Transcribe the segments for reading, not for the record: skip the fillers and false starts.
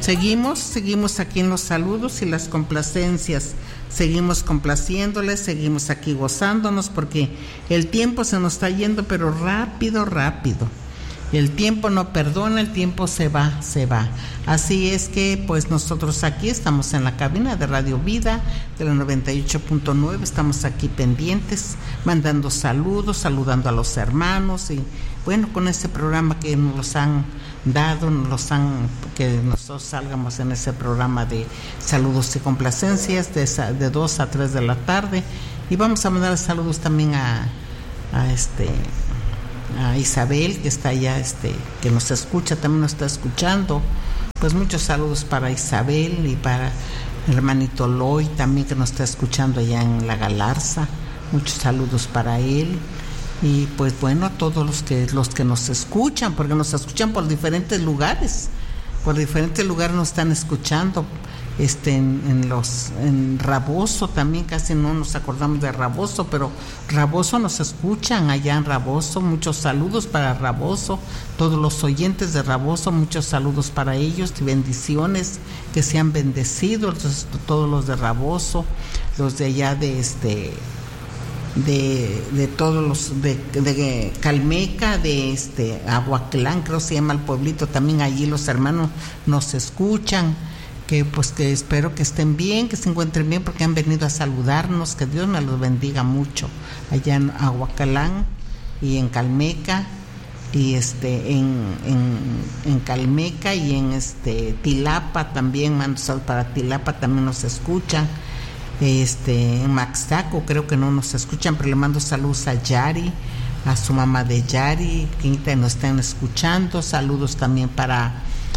Seguimos aquí en los saludos y las complacencias. Seguimos complaciéndoles, seguimos aquí gozándonos porque el tiempo se nos está yendo, pero rápido. El tiempo no perdona, el tiempo se va. Así es que pues nosotros aquí estamos en la cabina de Radio Vida de la 98.9, estamos aquí pendientes, mandando saludos, saludando a los hermanos y bueno, con ese programa que nos los han dado, que nosotros salgamos en ese programa de saludos y complacencias de 2 a 3 de la tarde y vamos a mandar saludos también a Isabel, que está allá, que nos escucha, también nos está escuchando. Pues muchos saludos para Isabel y para el hermanito Loy, también que nos está escuchando allá en La Galarza. Muchos saludos para él. Y pues bueno, a todos los que nos escuchan, porque nos escuchan por diferentes lugares. Por diferentes lugares nos están escuchando. En Raboso también, casi no nos acordamos de Raboso, pero Raboso nos escuchan allá en Raboso. Muchos saludos para Raboso, todos los oyentes de Raboso, muchos saludos para ellos y bendiciones, que sean bendecidos. Entonces, todos los de Raboso, los de allá de todos los de Calmeca, de Aguaclán, creo se llama el pueblito, también allí los hermanos nos escuchan. Que espero que estén bien, que se encuentren bien porque han venido a saludarnos, que Dios me los bendiga mucho allá en Aguacalán y en Calmeca y en Calmeca y en Tilapa también, mando saludos para Tilapa, también nos escuchan. En Maxtaco creo que no nos escuchan, pero le mando saludos a Yari, a su mamá de Yari, que nos están escuchando. Saludos también para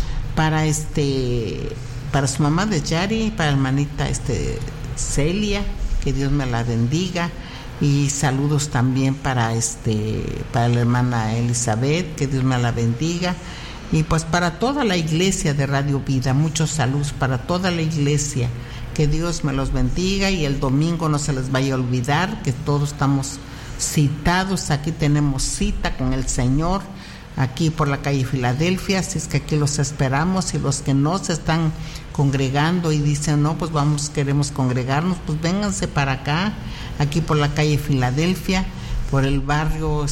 su mamá de Yari, para la hermanita Celia, que Dios me la bendiga, y saludos también para la hermana Elizabeth, que Dios me la bendiga, y pues para toda la iglesia de Radio Vida, muchos saludos para toda la iglesia, que Dios me los bendiga, y el domingo no se les vaya a olvidar que todos estamos citados, aquí tenemos cita con el Señor, aquí por la calle Filadelfia, así es que aquí los esperamos, y los que no se están congregando y dicen, no, pues queremos congregarnos, pues vénganse para acá, aquí por la calle Filadelfia, por el barrio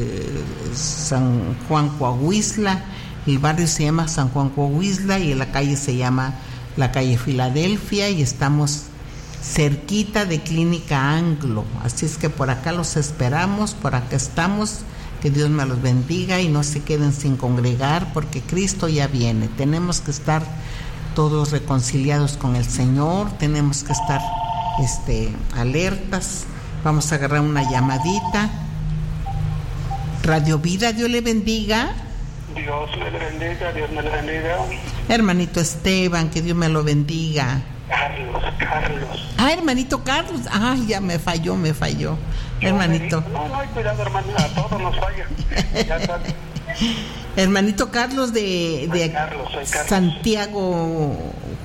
San Juan Coahuizla, el barrio se llama San Juan Coahuizla y la calle se llama la calle Filadelfia, y estamos cerquita de Clínica Anglo, así es que por acá los esperamos, por acá estamos. Que Dios me los bendiga y no se queden sin congregar, porque Cristo ya viene. Tenemos que estar todos reconciliados con el Señor, tenemos que estar alertas. Vamos a agarrar una llamadita. Radio Vida, Dios le bendiga. Dios me le bendiga, Dios me le bendiga. Hermanito Esteban, que Dios me lo bendiga. Carlos. Hermanito Carlos. Ya me falló. Hermanito. No hay cuidado, hermano, a todos nos falla. Ya está. Hermanito Carlos de Carlos. Santiago,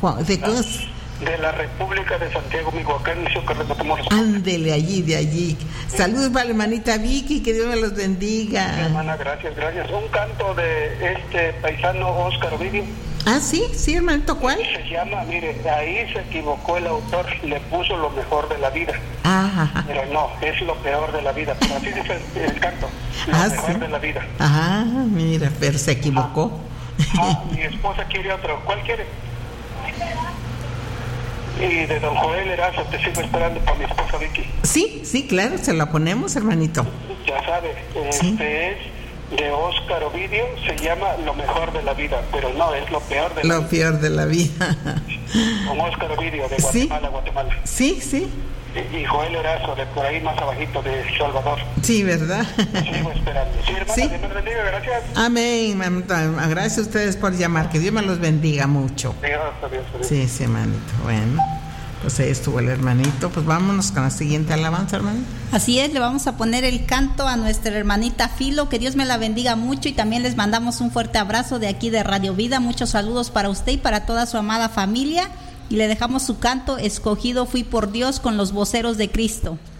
de la República de Santiago, Michoacán, ándele de allí. Saludos para la hermanita Vicky, que Dios me los bendiga. Sí, hermana, gracias. Un canto de paisano Óscar Ovidio. Sí, hermanito, ¿cuál? Se llama, mire, ahí se equivocó el autor, le puso lo mejor de la vida. Pero no, es lo peor de la vida. Pero así dice el canto, lo mejor de la vida. Mira, pero se equivocó. Mi esposa quiere otro. ¿Cuál quiere? Y de don Joel Erazo, te sigo esperando para mi esposa Vicky. Sí, claro, se la ponemos, hermanito. Ya sabe, es de Óscar Ovidio, se llama Lo Mejor de la Vida, pero no, es lo peor de la vida. Lo peor de la vida. Con Óscar Ovidio, de Guatemala. Sí. Y Joel Erazo, de por ahí más abajito, de Salvador. Sí, ¿verdad? Sigo esperando. Sí, hermana, Dios me bendiga, gracias. Amén, hermanito. Gracias a ustedes por llamar, que Dios me los bendiga mucho. Dios. Sí, hermanito. Bueno, pues ahí estuvo el hermanito. Pues vámonos con la siguiente alabanza, hermanito. Así es, le vamos a poner el canto a nuestra hermanita Filo, que Dios me la bendiga mucho, y también les mandamos un fuerte abrazo de aquí de Radio Vida, muchos saludos para usted y para toda su amada familia, y le dejamos su canto, Escogido fui por Dios, con los voceros de Cristo.